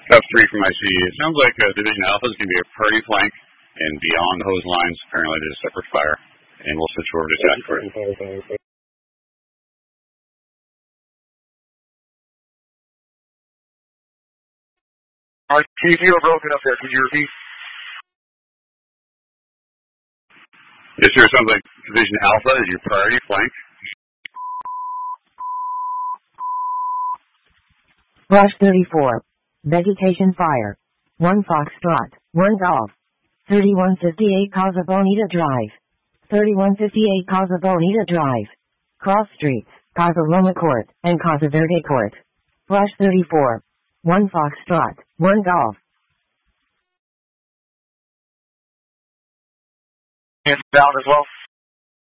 Tough 3 from IC. It sounds like Division Alpha is going to be a party flank, and beyond those lines, apparently there's a separate fire. And we'll switch over to attack for it. RTC, you're broken up there. Could you repeat? Yes, sir. It sounds like Division Alpha is your priority flank. Rush 34. Vegetation fire. 1 Foxtrot. 1 Golf. 3158 Casa Bonita Drive. 3158 Casa Bonita Drive. Cross Streets, Casa Loma Court, and Casa Verde Court. Rush 34. 1 Foxtrot. 1 Golf. And down as well.